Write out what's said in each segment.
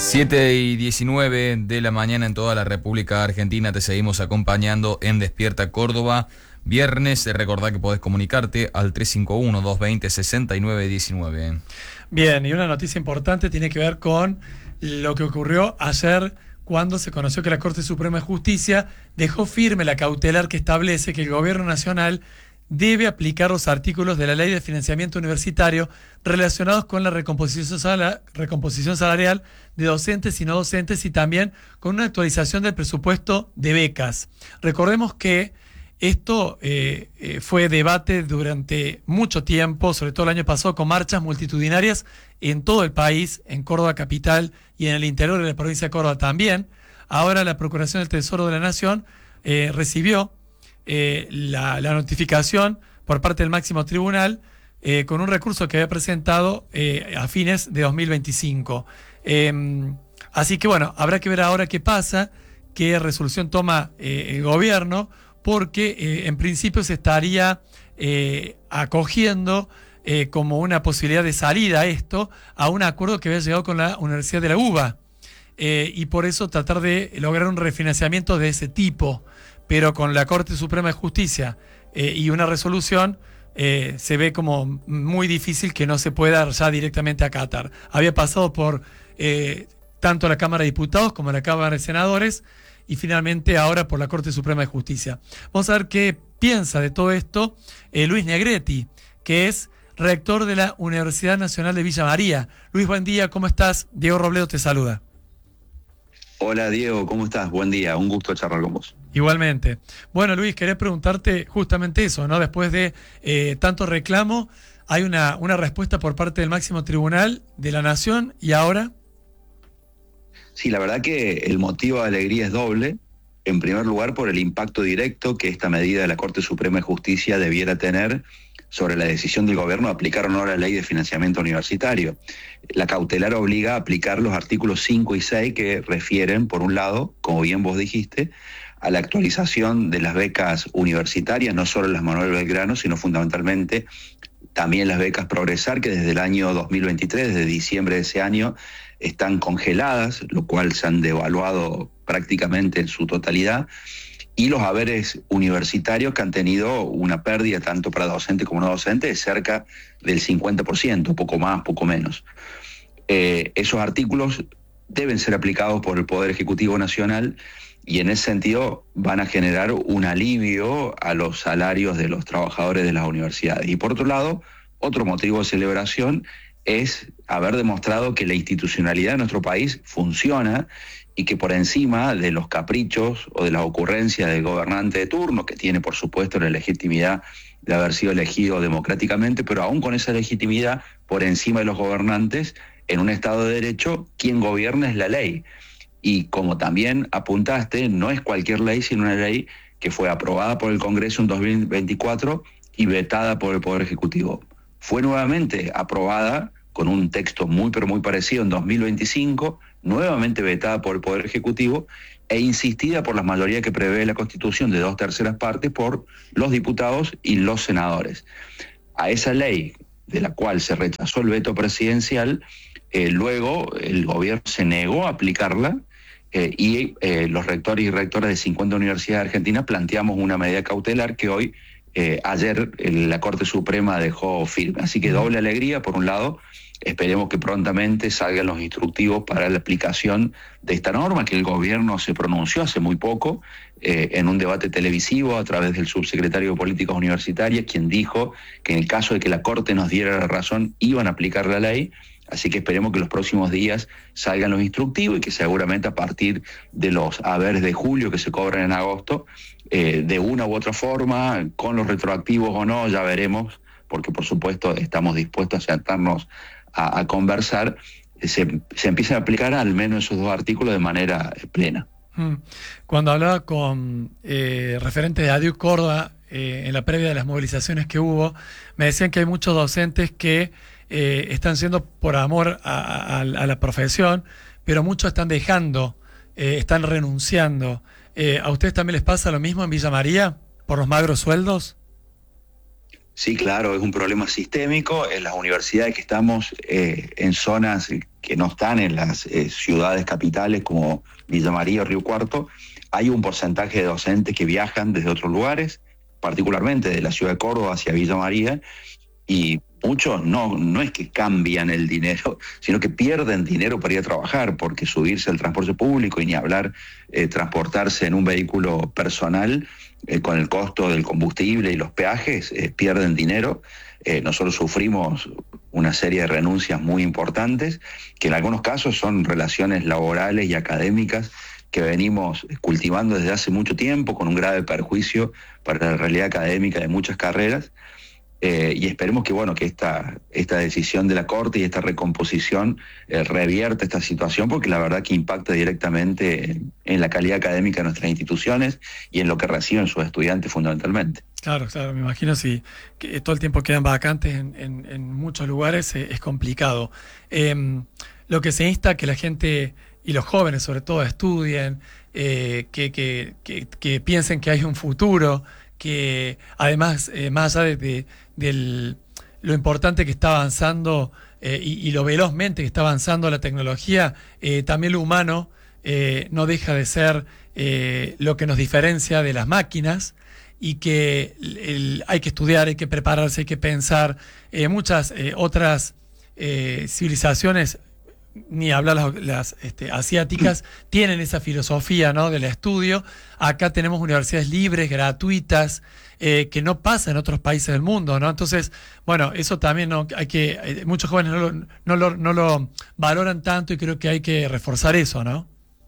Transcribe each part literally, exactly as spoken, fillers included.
siete y diecinueve de la mañana en toda la República Argentina. Te seguimos acompañando en Despierta Córdoba. Viernes, recordá que podés comunicarte al tres cinco uno, dos dos cero, seis nueve uno nueve. Bien, y una noticia importante tiene que ver con lo que ocurrió ayer cuando se conoció que la Corte Suprema de Justicia dejó firme la cautelar que establece que el Gobierno Nacional debe aplicar los artículos de la Ley de Financiamiento Universitario relacionados con la recomposición, sala, recomposición salarial de docentes y no docentes, y también con una actualización del presupuesto de becas. Recordemos que esto eh, eh, fue debate durante mucho tiempo, sobre todo el año pasado, con marchas multitudinarias en todo el país, en Córdoba capital y en el interior de la provincia de Córdoba también. Ahora la Procuración del Tesoro de la Nación eh, recibió eh, la, la notificación por parte del máximo tribunal eh, con un recurso que había presentado eh, a fines de dos mil veinticinco. Eh, así que bueno, habrá que ver ahora qué pasa, qué resolución toma eh, el gobierno, porque eh, en principio se estaría eh, acogiendo eh, como una posibilidad de salida a esto, a un acuerdo que había llegado con la Universidad de la UBA, eh, y por eso tratar de lograr un refinanciamiento de ese tipo, pero con la Corte Suprema de Justicia eh, y una resolución eh, se ve como muy difícil que no se pueda ya directamente acatar. Había pasado por eh, tanto la Cámara de Diputados como la Cámara de Senadores, y finalmente ahora por la Corte Suprema de Justicia. Vamos a ver qué piensa de todo esto eh, Luis Negretti, que es rector de la Universidad Nacional de Villa María. Luis, buen día, ¿cómo estás? Diego Robledo te saluda. Hola Diego, ¿cómo estás? Buen día, un gusto charlar con vos. Igualmente. Bueno, Luis, quería preguntarte justamente eso, ¿no? Después de eh, tanto reclamo, hay una, una respuesta por parte del máximo tribunal de la Nación, y ahora... Sí, la verdad que el motivo de alegría es doble. En primer lugar, por el impacto directo que esta medida de la Corte Suprema de Justicia debiera tener sobre la decisión del gobierno de aplicar o no la Ley de Financiamiento Universitario. La cautelar obliga a aplicar los artículos cinco y seis que refieren, por un lado, como bien vos dijiste, a la actualización de las becas universitarias, no solo las Manuel Belgrano, sino fundamentalmente también las becas Progresar, que desde el año dos mil veintitrés, desde diciembre de ese año, están congeladas, lo cual se han devaluado prácticamente en su totalidad, y los haberes universitarios que han tenido una pérdida tanto para docente como no docente de cerca del cincuenta por ciento, poco más, poco menos. Eh, esos artículos deben ser aplicados por el Poder Ejecutivo Nacional, y en ese sentido van a generar un alivio a los salarios de los trabajadores de las universidades. Y por otro lado, otro motivo de celebración es haber demostrado que la institucionalidad de nuestro país funciona, y que por encima de los caprichos o de las ocurrencias del gobernante de turno, que tiene por supuesto la legitimidad de haber sido elegido democráticamente, pero aún con esa legitimidad, por encima de los gobernantes, en un Estado de Derecho, quien gobierna es la ley. Y como también apuntaste, no es cualquier ley, sino una ley que fue aprobada por el Congreso en dos mil veinticuatro y vetada por el Poder Ejecutivo. Fue nuevamente aprobada con un texto muy pero muy parecido en dos mil veinticinco, nuevamente vetada por el Poder Ejecutivo e insistida por la mayoría que prevé la Constitución de dos terceras partes por los diputados y los senadores. A esa ley, de la cual se rechazó el veto presidencial, eh, luego el gobierno se negó a aplicarla, eh, y eh, los rectores y rectoras de cincuenta universidades argentinas planteamos una medida cautelar que hoy, eh, ayer, el, la Corte Suprema dejó firme. Así que doble alegría, por un lado. Esperemos que prontamente salgan los instructivos para la aplicación de esta norma, que el gobierno se pronunció hace muy poco eh, en un debate televisivo a través del subsecretario de Políticas Universitarias, quien dijo que en el caso de que la Corte nos diera la razón, iban a aplicar la ley. Así que esperemos que los próximos días salgan los instructivos y que seguramente a partir de los haberes de julio que se cobran en agosto, eh, de una u otra forma, con los retroactivos o no, ya veremos, porque por supuesto estamos dispuestos a sentarnos A, a conversar, se, se empiezan a aplicar al menos esos dos artículos de manera plena. Cuando hablaba con eh, referentes de A D U C Córdoba eh, en la previa de las movilizaciones que hubo, me decían que hay muchos docentes que eh, están siendo por amor a, a, a la profesión, pero muchos están dejando, eh, están renunciando. Eh, ¿A ustedes también les pasa lo mismo en Villa María por los magros sueldos? Sí, claro, es un problema sistémico. En las universidades que estamos eh, en zonas que no están en las eh, ciudades capitales como Villa María o Río Cuarto, hay un porcentaje de docentes que viajan desde otros lugares, particularmente de la ciudad de Córdoba hacia Villa María, y muchos no, no es que cambian el dinero, sino que pierden dinero para ir a trabajar, porque subirse al transporte público y ni hablar eh, transportarse en un vehículo personal eh, con el costo del combustible y los peajes, eh, pierden dinero. Eh, nosotros sufrimos una serie de renuncias muy importantes, que en algunos casos son relaciones laborales y académicas que venimos cultivando desde hace mucho tiempo, con un grave perjuicio para la realidad académica de muchas carreras. Eh, y esperemos que bueno que esta, esta decisión de la Corte y esta recomposición eh, revierta esta situación, porque la verdad que impacta directamente en, en la calidad académica de nuestras instituciones y en lo que reciben sus estudiantes fundamentalmente. Claro, claro, me imagino si que todo el tiempo quedan vacantes en, en, en muchos lugares, eh, es complicado. Eh, lo que se insta que la gente y los jóvenes sobre todo estudien, eh, que, que, que, que piensen que hay un futuro, que además, eh, más allá de, de del, lo importante que está avanzando eh, y, y lo velozmente que está avanzando la tecnología, eh, también lo humano eh, no deja de ser eh, lo que nos diferencia de las máquinas, y que el, el, hay que estudiar, hay que prepararse, hay que pensar. Eh, muchas eh, otras eh, civilizaciones, ni hablar las, las este, asiáticas, tienen esa filosofía, ¿no?, del estudio. Acá tenemos universidades libres, gratuitas, eh, que no pasa en otros países del mundo, ¿no? Entonces, bueno, eso también no, hay que, hay, muchos jóvenes no lo, no, lo, no lo valoran tanto, y creo que hay que reforzar eso, ¿no?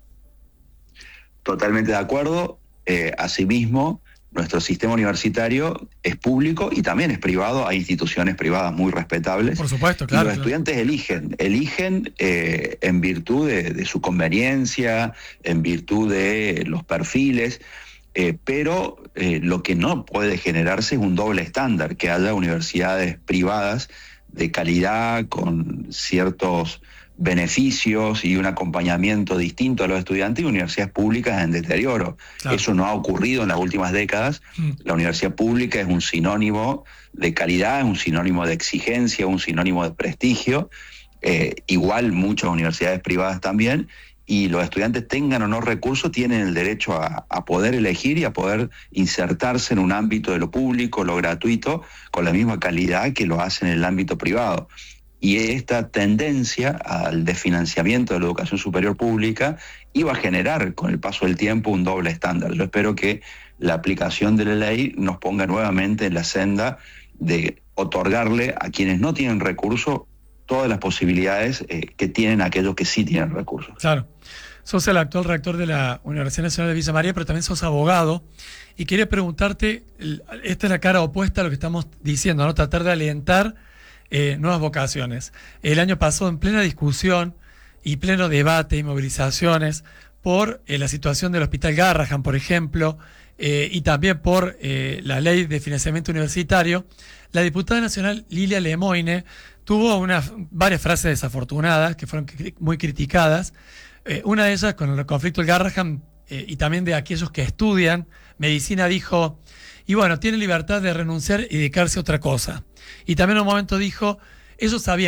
Totalmente de acuerdo. Eh, asimismo, nuestro sistema universitario es público y también es privado. Hay instituciones privadas muy respetables. Por supuesto, claro. Y los claro. estudiantes eligen, eligen eh, en virtud de, de su conveniencia, en virtud de los perfiles, eh, pero eh, lo que no puede generarse es un doble estándar, que haya universidades privadas de calidad, con ciertos beneficios y un acompañamiento distinto a los estudiantes, y universidades públicas en deterioro. Claro. Eso no ha ocurrido en las últimas décadas. Mm. La universidad pública es un sinónimo de calidad, es un sinónimo de exigencia, un sinónimo de prestigio. Eh, igual muchas universidades privadas también, y los estudiantes, tengan o no recursos, tienen el derecho a, a poder elegir y a poder insertarse en un ámbito de lo público, lo gratuito, con la misma calidad que lo hacen en el ámbito privado. Y esta tendencia al desfinanciamiento de la educación superior pública iba a generar con el paso del tiempo un doble estándar. Yo espero que la aplicación de la ley nos ponga nuevamente en la senda de otorgarle a quienes no tienen recursos todas las posibilidades eh, que tienen aquellos que sí tienen recursos. Claro. Sos el actual rector de la Universidad Nacional de Villa María, pero también sos abogado, y quería preguntarte, esta es la cara opuesta a lo que estamos diciendo, ¿no? Tratar de alentar Eh, nuevas vocaciones. El año pasado, en plena discusión y pleno debate y movilizaciones por eh, la situación del Hospital Garrahan, por ejemplo, eh, y también por eh, la ley de financiamiento universitario, la diputada nacional Lilia Lemoine tuvo unas, varias frases desafortunadas que fueron muy criticadas. Eh, una de ellas, con el conflicto del Garrahan, eh, y también de aquellos que estudian medicina, dijo: y bueno, tiene libertad de renunciar y dedicarse a otra cosa. Y también en un momento dijo: ellos sabían